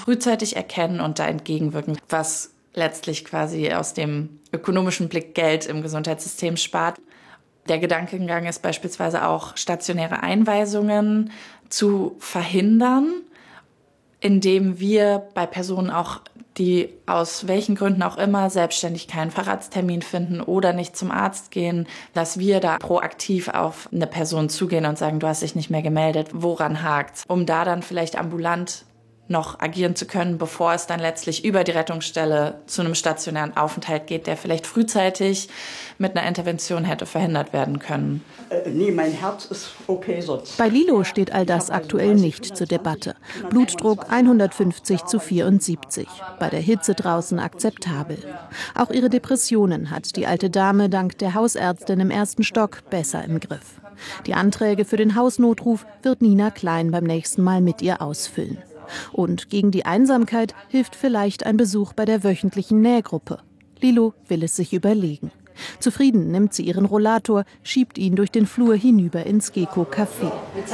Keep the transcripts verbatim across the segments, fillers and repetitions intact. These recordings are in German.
frühzeitig erkennen und da entgegenwirken, was letztlich quasi aus dem ökonomischen Blick Geld im Gesundheitssystem spart. Der Gedankengang ist beispielsweise auch, stationäre Einweisungen zu verhindern, indem wir bei Personen auch, die aus welchen Gründen auch immer selbstständig keinen Facharzttermin finden oder nicht zum Arzt gehen, dass wir da proaktiv auf eine Person zugehen und sagen, du hast dich nicht mehr gemeldet, woran hakt's? Um da dann vielleicht ambulant noch agieren zu können, bevor es dann letztlich über die Rettungsstelle zu einem stationären Aufenthalt geht, der vielleicht frühzeitig mit einer Intervention hätte verhindert werden können. Äh, nee, mein Herz ist okay sonst. Bei Lilo steht all das aktuell nicht zur Debatte. Blutdruck hundertfünfzig zu vierundsiebzig. Bei der Hitze draußen akzeptabel. Auch ihre Depressionen hat die alte Dame dank der Hausärztin im ersten Stock besser im Griff. Die Anträge für den Hausnotruf wird Nina Klein beim nächsten Mal mit ihr ausfüllen. Und gegen die Einsamkeit hilft vielleicht ein Besuch bei der wöchentlichen Nähgruppe. Lilo will es sich überlegen. Zufrieden nimmt sie ihren Rollator, schiebt ihn durch den Flur hinüber ins Gecko-Café.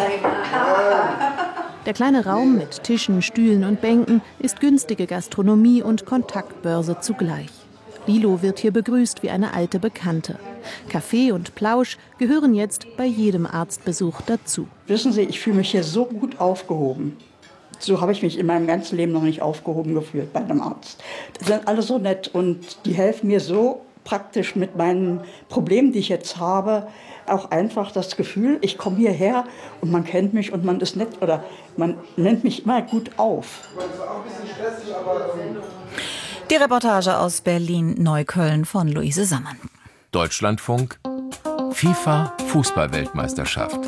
Der kleine Raum mit Tischen, Stühlen und Bänken ist günstige Gastronomie und Kontaktbörse zugleich. Lilo wird hier begrüßt wie eine alte Bekannte. Kaffee und Plausch gehören jetzt bei jedem Arztbesuch dazu. Wissen Sie, ich fühle mich hier so gut aufgehoben. So habe ich mich in meinem ganzen Leben noch nicht aufgehoben gefühlt bei einem Arzt. Die sind alle so nett und die helfen mir so praktisch mit meinen Problemen, die ich jetzt habe. Auch einfach das Gefühl, ich komme hierher und man kennt mich und man ist nett oder man nennt mich immer gut auf. Die Reportage aus Berlin-Neukölln von Luise Sammann. Deutschlandfunk, FIFA Fußball-Weltmeisterschaft.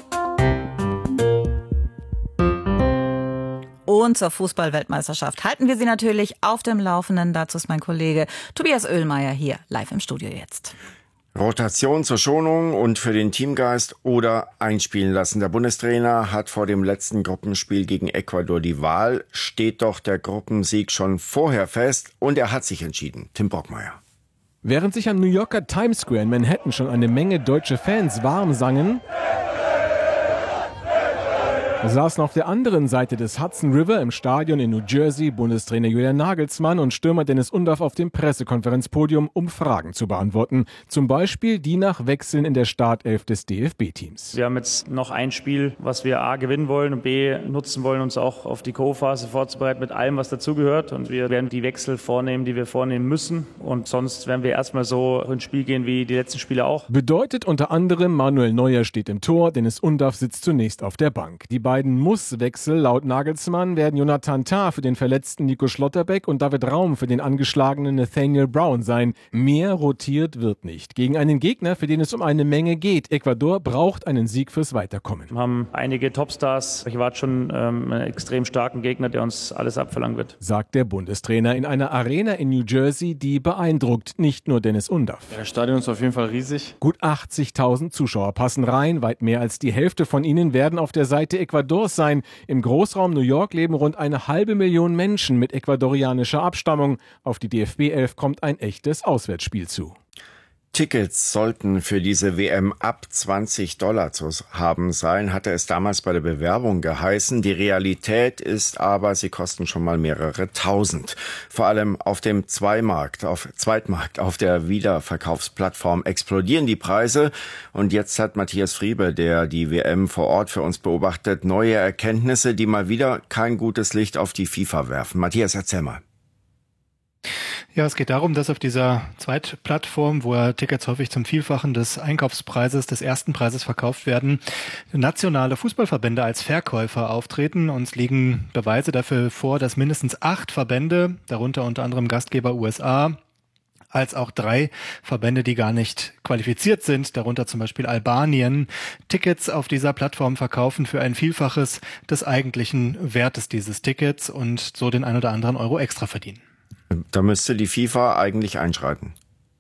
Und zur Fußball-Weltmeisterschaft halten wir Sie natürlich auf dem Laufenden. Dazu ist mein Kollege Tobias Oehlmeier hier live im Studio jetzt. Rotation zur Schonung und für den Teamgeist oder einspielen lassen. Der Bundestrainer hat vor dem letzten Gruppenspiel gegen Ecuador die Wahl. Steht doch der Gruppensieg schon vorher fest und er hat sich entschieden. Tim Brockmeier. Während sich am New Yorker Times Square in Manhattan schon eine Menge deutsche Fans warm sangen, saßen auf der anderen Seite des Hudson River im Stadion in New Jersey Bundestrainer Julian Nagelsmann und Stürmer Dennis Undaff auf dem Pressekonferenzpodium, um Fragen zu beantworten. Zum Beispiel die nach Wechseln in der Startelf des D F B-Teams. Wir haben jetzt noch ein Spiel, was wir A gewinnen wollen und B nutzen wollen, uns auch auf die K O-Phase vorzubereiten mit allem, was dazugehört. Und wir werden die Wechsel vornehmen, die wir vornehmen müssen. Und sonst werden wir erstmal so ins Spiel gehen wie die letzten Spiele auch. Bedeutet unter anderem, Manuel Neuer steht im Tor, Dennis Undaff sitzt zunächst auf der Bank. Die beiden Muss-Wechsel laut Nagelsmann werden Jonathan Tah für den verletzten Nico Schlotterbeck und David Raum für den angeschlagenen Nathaniel Brown sein. Mehr rotiert wird nicht. Gegen einen Gegner, für den es um eine Menge geht. Ecuador braucht einen Sieg fürs Weiterkommen. Wir haben einige Topstars. Ich erwarte schon ähm, einen extrem starken Gegner, der uns alles abverlangen wird. Sagt der Bundestrainer in einer Arena in New Jersey, die beeindruckt nicht nur Dennis Undaff. Ja, das Stadion ist auf jeden Fall riesig. Gut achtzigtausend Zuschauer passen rein. Weit mehr als die Hälfte von ihnen werden auf der Seite Ecuadors sein. Im Großraum New York leben rund eine halbe Million Menschen mit ecuadorianischer Abstammung. Auf die D F B elf kommt ein echtes Auswärtsspiel zu. Tickets sollten für diese W M ab zwanzig Dollar zu haben sein, hatte es damals bei der Bewerbung geheißen. Die Realität ist aber, sie kosten schon mal mehrere Tausend. Vor allem auf dem Zweimarkt, auf Zweitmarkt, auf der Wiederverkaufsplattform explodieren die Preise. Und jetzt hat Matthias Friebe, der die W M vor Ort für uns beobachtet, neue Erkenntnisse, die mal wieder kein gutes Licht auf die FIFA werfen. Matthias, erzähl mal. Ja, es geht darum, dass auf dieser Zweitplattform, wo ja Tickets häufig zum Vielfachen des Einkaufspreises, des ersten Preises verkauft werden, nationale Fußballverbände als Verkäufer auftreten. Uns liegen Beweise dafür vor, dass mindestens acht Verbände, darunter unter anderem Gastgeber U S A, als auch drei Verbände, die gar nicht qualifiziert sind, darunter zum Beispiel Albanien, Tickets auf dieser Plattform verkaufen für ein Vielfaches des eigentlichen Wertes dieses Tickets und so den ein oder anderen Euro extra verdienen. Da müsste die FIFA eigentlich einschreiten.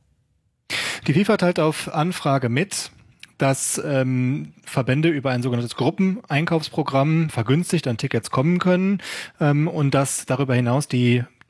Die FIFA teilt auf Anfrage mit, dass ähm, Verbände über ein sogenanntes Gruppeneinkaufsprogramm vergünstigt an Tickets kommen können ähm, und dass darüber hinaus die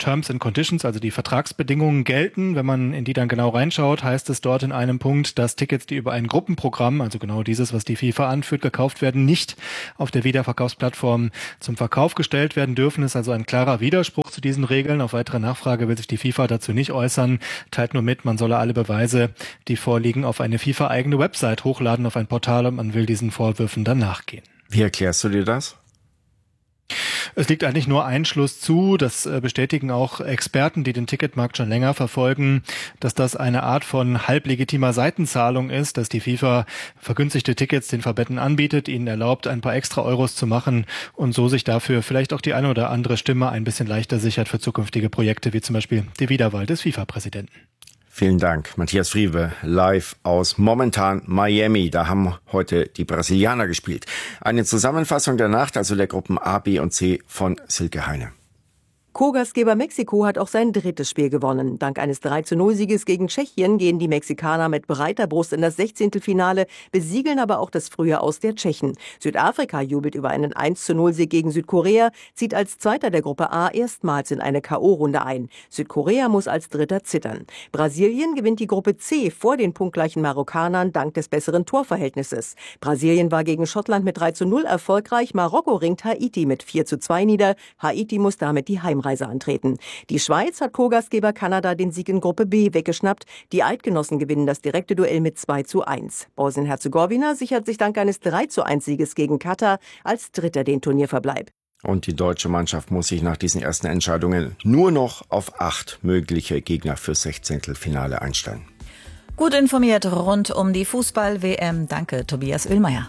Terms and Conditions, also die Vertragsbedingungen gelten. Wenn man in die dann genau reinschaut, heißt es dort in einem Punkt, dass Tickets, die über ein Gruppenprogramm, also genau dieses, was die FIFA anführt, gekauft werden, nicht auf der Wiederverkaufsplattform zum Verkauf gestellt werden dürfen. Das ist also ein klarer Widerspruch zu diesen Regeln. Auf weitere Nachfrage will sich die FIFA dazu nicht äußern, teilt nur mit, man solle alle Beweise, die vorliegen, auf eine FIFA-eigene Website hochladen, auf ein Portal, und man will diesen Vorwürfen dann nachgehen. Wie erklärst du dir das? Es liegt eigentlich nur ein Schluss zu, das bestätigen auch Experten, die den Ticketmarkt schon länger verfolgen, dass das eine Art von halblegitimer Seitenzahlung ist, dass die FIFA vergünstigte Tickets den Verbänden anbietet, ihnen erlaubt, ein paar extra Euros zu machen und so sich dafür vielleicht auch die eine oder andere Stimme ein bisschen leichter sichert für zukünftige Projekte, wie zum Beispiel die Wiederwahl des FIFA-Präsidenten. Vielen Dank, Matthias Friewe, live aus momentan Miami. Da haben heute die Brasilianer gespielt. Eine Zusammenfassung der Nacht, also der Gruppen A, B und C von Silke Heine. Co-Gastgeber Mexiko hat auch sein drittes Spiel gewonnen. Dank eines drei zu null Sieges gegen Tschechien gehen die Mexikaner mit breiter Brust in das Sechzehntelfinale, besiegeln aber auch das frühe Aus der Tschechen. Südafrika jubelt über einen eins zu null Sieg gegen Südkorea, zieht als Zweiter der Gruppe A erstmals in eine K O-Runde ein. Südkorea muss als Dritter zittern. Brasilien gewinnt die Gruppe C vor den punktgleichen Marokkanern dank des besseren Torverhältnisses. Brasilien war gegen Schottland mit drei zu null erfolgreich, Marokko ringt Haiti mit vier zu zwei nieder. Haiti muss damit die Heimreise antreten. Die Schweiz hat Co-Gastgeber Kanada den Sieg in Gruppe B weggeschnappt. Die Eidgenossen gewinnen das direkte Duell mit zwei zu eins. Bosnien-Herzegowina sichert sich dank eines drei zu eins Sieges gegen Katar als Dritter den Turnierverbleib. Und die deutsche Mannschaft muss sich nach diesen ersten Entscheidungen nur noch auf acht mögliche Gegner fürs Sechzehntelfinale einstellen. Gut informiert rund um die Fußball-W M. Danke, Tobias Oehlmeier.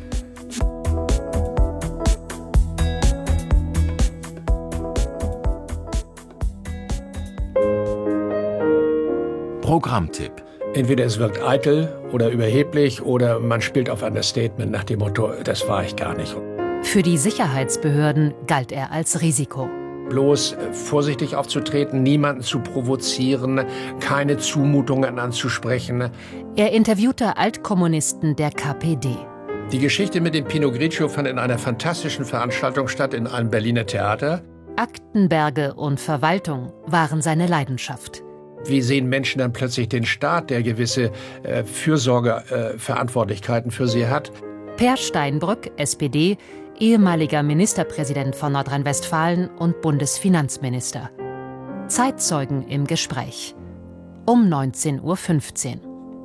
Programmtipp. Entweder es wirkt eitel oder überheblich oder man spielt auf Understatement nach dem Motto, das war ich gar nicht. Für die Sicherheitsbehörden galt er als Risiko. Bloß vorsichtig aufzutreten, niemanden zu provozieren, keine Zumutungen anzusprechen. Er interviewte Altkommunisten der K P D. Die Geschichte mit dem Pinot Grigio fand in einer fantastischen Veranstaltung statt in einem Berliner Theater. Aktenberge und Verwaltung waren seine Leidenschaft. Wie sehen Menschen dann plötzlich den Staat, der gewisse äh, Fürsorgeverantwortlichkeiten äh, für sie hat? Per Steinbrück, S P D, ehemaliger Ministerpräsident von Nordrhein-Westfalen und Bundesfinanzminister. Zeitzeugen im Gespräch. Um neunzehn Uhr fünfzehn.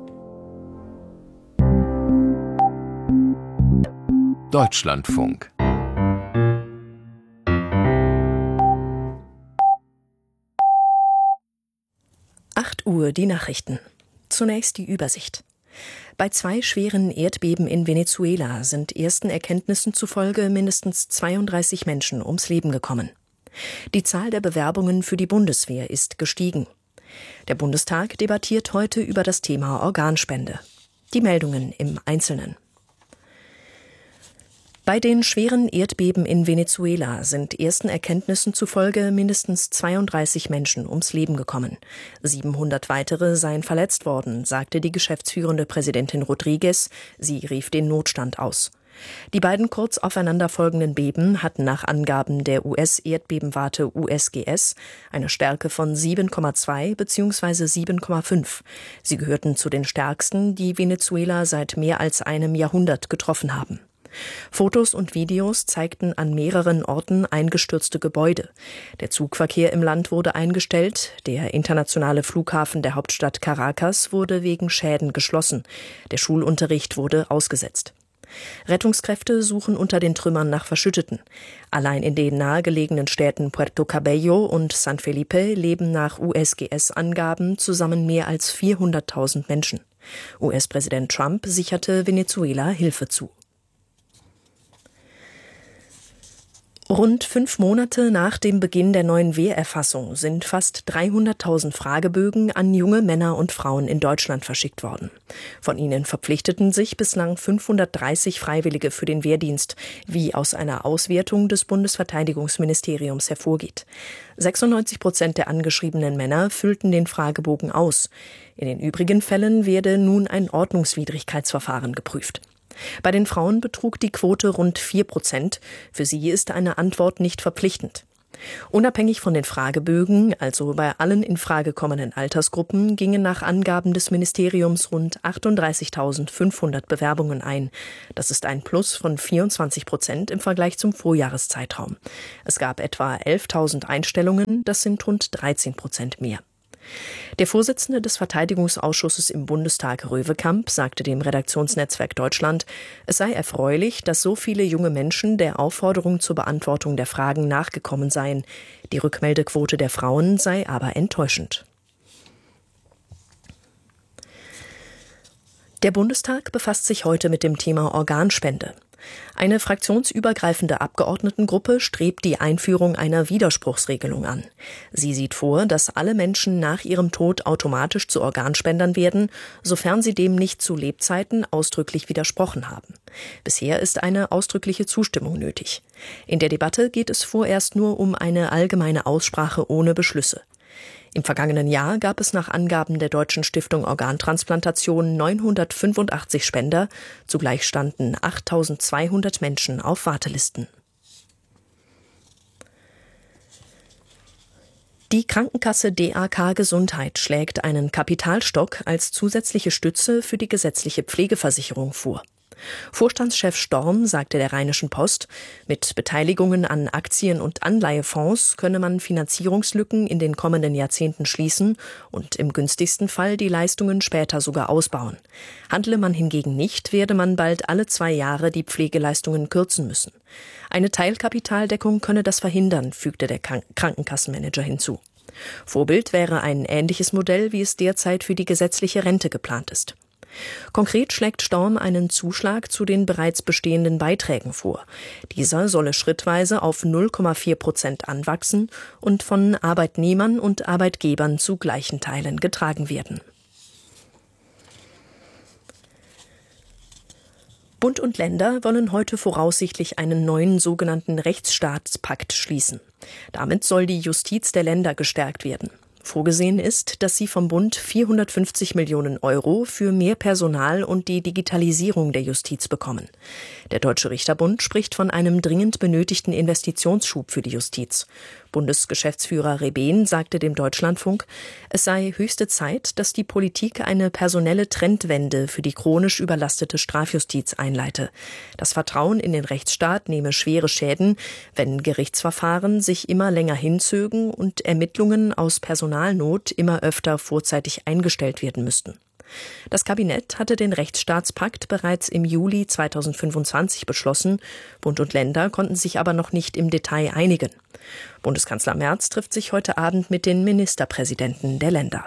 Deutschlandfunk. acht Uhr die Nachrichten. Zunächst die Übersicht. Bei zwei schweren Erdbeben in Venezuela sind ersten Erkenntnissen zufolge mindestens zweiunddreißig Menschen ums Leben gekommen. Die Zahl der Bewerbungen für die Bundeswehr ist gestiegen. Der Bundestag debattiert heute über das Thema Organspende. Die Meldungen im Einzelnen. Bei den schweren Erdbeben in Venezuela sind ersten Erkenntnissen zufolge mindestens zweiunddreißig Menschen ums Leben gekommen. siebenhundert weitere seien verletzt worden, sagte die geschäftsführende Präsidentin Rodriguez. Sie rief den Notstand aus. Die beiden kurz aufeinanderfolgenden Beben hatten nach Angaben der U S-Erdbebenwarte U S G S eine Stärke von sieben Komma zwei bzw. sieben Komma fünf. Sie gehörten zu den stärksten, die Venezuela seit mehr als einem Jahrhundert getroffen haben. Fotos und Videos zeigten an mehreren Orten eingestürzte Gebäude. Der Zugverkehr im Land wurde eingestellt. Der internationale Flughafen der Hauptstadt Caracas wurde wegen Schäden geschlossen. Der Schulunterricht wurde ausgesetzt. Rettungskräfte suchen unter den Trümmern nach Verschütteten. Allein in den nahegelegenen Städten Puerto Cabello und San Felipe leben nach U S G S-Angaben zusammen mehr als vierhunderttausend Menschen. U S-Präsident Trump sicherte Venezuela Hilfe zu. Rund fünf Monate nach dem Beginn der neuen Wehrerfassung sind fast dreihunderttausend Fragebögen an junge Männer und Frauen in Deutschland verschickt worden. Von ihnen verpflichteten sich bislang fünfhundertdreißig Freiwillige für den Wehrdienst, wie aus einer Auswertung des Bundesverteidigungsministeriums hervorgeht. sechsundneunzig Prozent der angeschriebenen Männer füllten den Fragebogen aus. In den übrigen Fällen werde nun ein Ordnungswidrigkeitsverfahren geprüft. Bei den Frauen betrug die Quote rund vier Prozent. Für sie ist eine Antwort nicht verpflichtend. Unabhängig von den Fragebögen, also bei allen in Frage kommenden Altersgruppen, gingen nach Angaben des Ministeriums rund achtunddreißigtausendfünfhundert Bewerbungen ein. Das ist ein Plus von vierundzwanzig Prozent im Vergleich zum Vorjahreszeitraum. Es gab etwa elftausend Einstellungen, das sind rund dreizehn Prozent mehr. Der Vorsitzende des Verteidigungsausschusses im Bundestag, Röwekamp, sagte dem Redaktionsnetzwerk Deutschland, es sei erfreulich, dass so viele junge Menschen der Aufforderung zur Beantwortung der Fragen nachgekommen seien. Die Rückmeldequote der Frauen sei aber enttäuschend. Der Bundestag befasst sich heute mit dem Thema Organspende. Eine fraktionsübergreifende Abgeordnetengruppe strebt die Einführung einer Widerspruchsregelung an. Sie sieht vor, dass alle Menschen nach ihrem Tod automatisch zu Organspendern werden, sofern sie dem nicht zu Lebzeiten ausdrücklich widersprochen haben. Bisher ist eine ausdrückliche Zustimmung nötig. In der Debatte geht es vorerst nur um eine allgemeine Aussprache ohne Beschlüsse. Im vergangenen Jahr gab es nach Angaben der Deutschen Stiftung Organtransplantation neunhundertfünfundachtzig Spender. Zugleich standen achttausendzweihundert Menschen auf Wartelisten. Die Krankenkasse D A K Gesundheit schlägt einen Kapitalstock als zusätzliche Stütze für die gesetzliche Pflegeversicherung vor. Vorstandschef Storm sagte der Rheinischen Post, mit Beteiligungen an Aktien- und Anleihefonds könne man Finanzierungslücken in den kommenden Jahrzehnten schließen und im günstigsten Fall die Leistungen später sogar ausbauen. Handle man hingegen nicht, werde man bald alle zwei Jahre die Pflegeleistungen kürzen müssen. Eine Teilkapitaldeckung könne das verhindern, fügte der Krankenkassenmanager hinzu. Vorbild wäre ein ähnliches Modell, wie es derzeit für die gesetzliche Rente geplant ist. Konkret schlägt Storm einen Zuschlag zu den bereits bestehenden Beiträgen vor. Dieser solle schrittweise auf null Komma vier Prozent anwachsen und von Arbeitnehmern und Arbeitgebern zu gleichen Teilen getragen werden. Bund und Länder wollen heute voraussichtlich einen neuen sogenannten Rechtsstaatspakt schließen. Damit soll die Justiz der Länder gestärkt werden. Vorgesehen ist, dass sie vom Bund vierhundertfünfzig Millionen Euro für mehr Personal und die Digitalisierung der Justiz bekommen. Der Deutsche Richterbund spricht von einem dringend benötigten Investitionsschub für die Justiz. Bundesgeschäftsführer Rebehn sagte dem Deutschlandfunk, es sei höchste Zeit, dass die Politik eine personelle Trendwende für die chronisch überlastete Strafjustiz einleite. Das Vertrauen in den Rechtsstaat nehme schwere Schäden, wenn Gerichtsverfahren sich immer länger hinzögen und Ermittlungen aus Personalnot immer öfter vorzeitig eingestellt werden müssten. Das Kabinett hatte den Rechtsstaatspakt bereits im Juli zweitausendfünfundzwanzig beschlossen. Bund und Länder konnten sich aber noch nicht im Detail einigen. Bundeskanzler Merz trifft sich heute Abend mit den Ministerpräsidenten der Länder.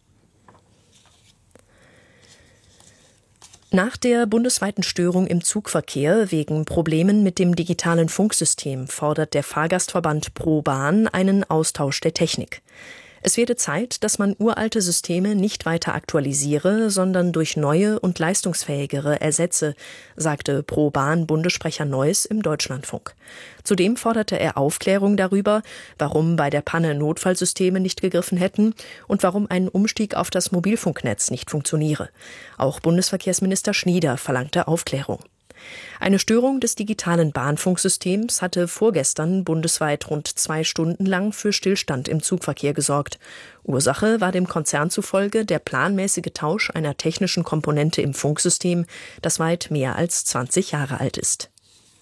Nach der bundesweiten Störung im Zugverkehr wegen Problemen mit dem digitalen Funksystem fordert der Fahrgastverband ProBahn einen Austausch der Technik. Es werde Zeit, dass man uralte Systeme nicht weiter aktualisiere, sondern durch neue und leistungsfähigere ersetze, sagte ProBahn-Bundessprecher Neuss im Deutschlandfunk. Zudem forderte er Aufklärung darüber, warum bei der Panne Notfallsysteme nicht gegriffen hätten und warum ein Umstieg auf das Mobilfunknetz nicht funktioniere. Auch Bundesverkehrsminister Schnieder verlangte Aufklärung. Eine Störung des digitalen Bahnfunksystems hatte vorgestern bundesweit rund zwei Stunden lang für Stillstand im Zugverkehr gesorgt. Ursache war dem Konzern zufolge der planmäßige Tausch einer technischen Komponente im Funksystem, das weit mehr als zwanzig Jahre alt ist.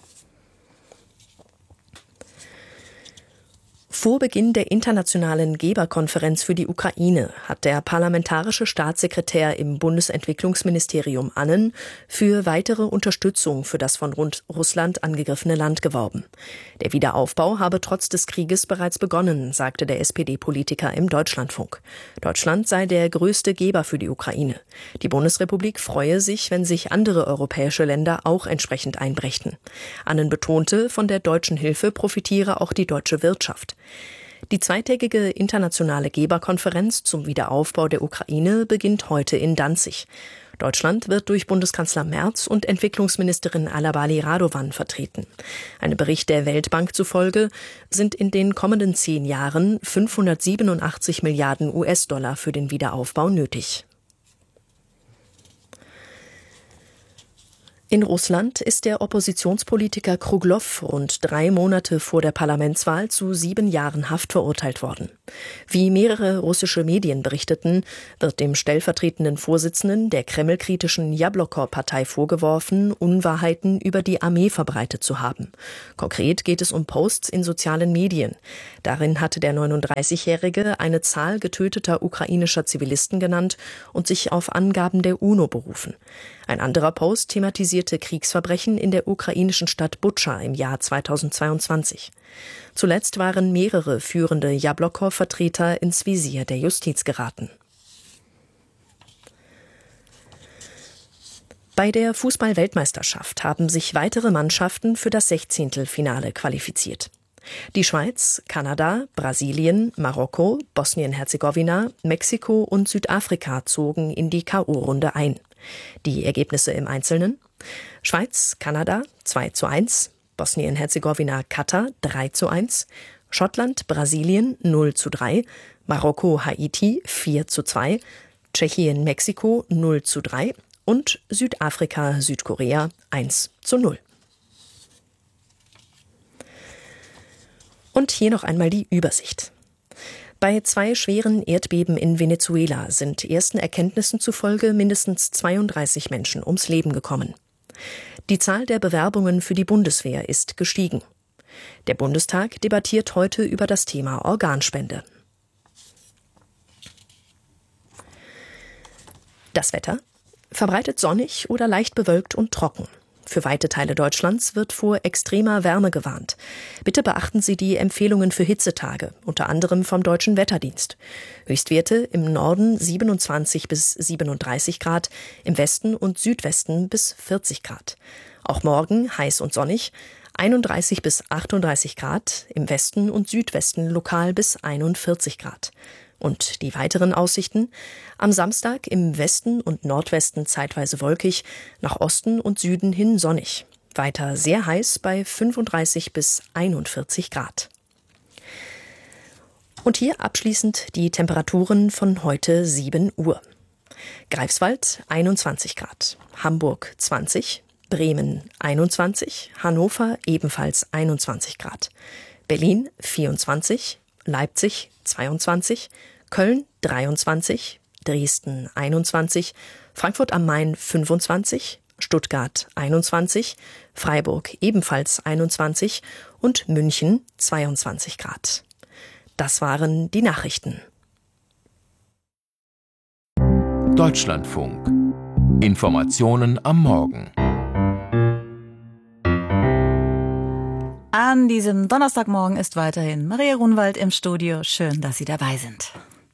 Vor Beginn der internationalen Geberkonferenz für die Ukraine hat der parlamentarische Staatssekretär im Bundesentwicklungsministerium Annen für weitere Unterstützung für das von Russland angegriffene Land geworben. Der Wiederaufbau habe trotz des Krieges bereits begonnen, sagte der S P D-Politiker im Deutschlandfunk. Deutschland sei der größte Geber für die Ukraine. Die Bundesrepublik freue sich, wenn sich andere europäische Länder auch entsprechend einbrächten. Annen betonte, von der deutschen Hilfe profitiere auch die deutsche Wirtschaft. Die zweitägige internationale Geberkonferenz zum Wiederaufbau der Ukraine beginnt heute in Danzig. Deutschland wird durch Bundeskanzler Merz und Entwicklungsministerin Alabali Radovan vertreten. Einem Bericht der Weltbank zufolge sind in den kommenden zehn Jahren fünfhundertsiebenundachtzig Milliarden U S-Dollar für den Wiederaufbau nötig. In Russland ist der Oppositionspolitiker Kruglow rund drei Monate vor der Parlamentswahl zu sieben Jahren Haft verurteilt worden. Wie mehrere russische Medien berichteten, wird dem stellvertretenden Vorsitzenden der kremlkritischen Jabloko-Partei vorgeworfen, Unwahrheiten über die Armee verbreitet zu haben. Konkret geht es um Posts in sozialen Medien. Darin hatte der neununddreißigjährige eine Zahl getöteter ukrainischer Zivilisten genannt und sich auf Angaben der UNO berufen. Ein anderer Post thematisierte Kriegsverbrechen in der ukrainischen Stadt Butscha im Jahr zweitausendzweiundzwanzig. Zuletzt waren mehrere führende Jabloko-Vertreter ins Visier der Justiz geraten. Bei der Fußball-Weltmeisterschaft haben sich weitere Mannschaften für das Sechzehntelfinale qualifiziert. Die Schweiz, Kanada, Brasilien, Marokko, Bosnien-Herzegowina, Mexiko und Südafrika zogen in die K O-Runde ein. Die Ergebnisse im Einzelnen: Schweiz, Kanada zwei zu eins, Bosnien-Herzegowina, Katar drei zu eins, Schottland, Brasilien null zu drei, Marokko, Haiti vier zu zwei, Tschechien, Mexiko null zu drei und Südafrika, Südkorea eins zu null. Und hier noch einmal die Übersicht. Bei zwei schweren Erdbeben in Venezuela sind ersten Erkenntnissen zufolge mindestens zweiunddreißig Menschen ums Leben gekommen. Die Zahl der Bewerbungen für die Bundeswehr ist gestiegen. Der Bundestag debattiert heute über das Thema Organspende. Das Wetter: verbreitet sonnig oder leicht bewölkt und trocken. Für weite Teile Deutschlands wird vor extremer Wärme gewarnt. Bitte beachten Sie die Empfehlungen für Hitzetage, unter anderem vom Deutschen Wetterdienst. Höchstwerte im Norden siebenundzwanzig bis siebenunddreißig Grad, im Westen und Südwesten bis vierzig Grad. Auch morgen heiß und sonnig, einunddreißig bis achtunddreißig Grad, im Westen und Südwesten lokal bis einundvierzig Grad. Und die weiteren Aussichten: am Samstag im Westen und Nordwesten zeitweise wolkig, nach Osten und Süden hin sonnig. Weiter sehr heiß bei fünfunddreißig bis einundvierzig Grad. Und hier abschließend die Temperaturen von heute sieben Uhr. Greifswald einundzwanzig Grad, Hamburg zwanzig, Bremen einundzwanzig, Hannover ebenfalls einundzwanzig Grad, Berlin vierundzwanzig, Leipzig zweiundzwanzig, Köln dreiundzwanzig, Dresden einundzwanzig, Frankfurt am Main fünfundzwanzig, Stuttgart einundzwanzig, Freiburg ebenfalls einundzwanzig und München zweiundzwanzig Grad. Das waren die Nachrichten. Deutschlandfunk. Informationen am Morgen. An diesem Donnerstagmorgen ist weiterhin Maria Runwald im Studio. Schön, dass Sie dabei sind.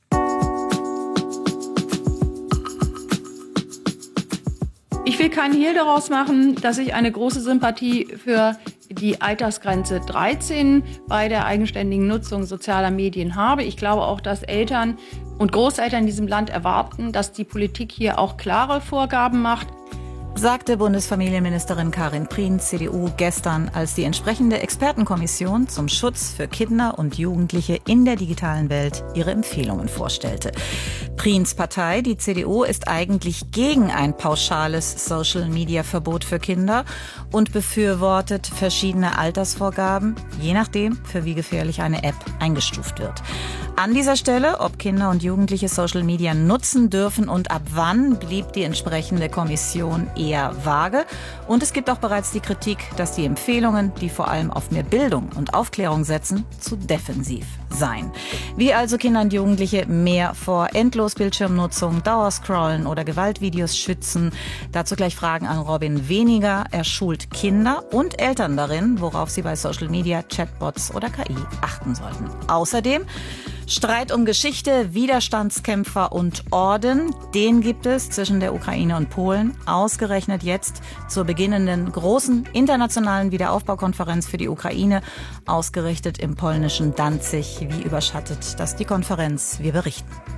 Ich will keinen Hehl daraus machen, dass ich eine große Sympathie für die Altersgrenze dreizehn bei der eigenständigen Nutzung sozialer Medien habe. Ich glaube auch, dass Eltern und Großeltern in diesem Land erwarten, dass die Politik hier auch klare Vorgaben macht. Sagte Bundesfamilienministerin Karin Prien, C D U, gestern, als die entsprechende Expertenkommission zum Schutz für Kinder und Jugendliche in der digitalen Welt ihre Empfehlungen vorstellte. Priens Partei, die C D U, ist eigentlich gegen ein pauschales Social-Media-Verbot für Kinder und befürwortet verschiedene Altersvorgaben, je nachdem, für wie gefährlich eine App eingestuft wird. An dieser Stelle, ob Kinder und Jugendliche Social Media nutzen dürfen und ab wann, blieb die entsprechende Kommission eher vage. Und es gibt auch bereits die Kritik, dass die Empfehlungen, die vor allem auf mehr Bildung und Aufklärung setzen, zu defensiv seien. Wie also Kinder und Jugendliche mehr vor Endlosbildschirmnutzung, Dauerscrollen oder Gewaltvideos schützen. Dazu gleich Fragen an Robin Weniger. Er schult Kinder und Eltern darin, worauf sie bei Social Media, Chatbots oder K I achten sollten. Außerdem Streit um Geschichte, Widerstandskämpfer und Orden, den gibt es zwischen der Ukraine und Polen. Ausgerechnet jetzt zur beginnenden großen internationalen Wiederaufbaukonferenz für die Ukraine, ausgerichtet im polnischen Danzig. Wie überschattet das die Konferenz? Wir berichten.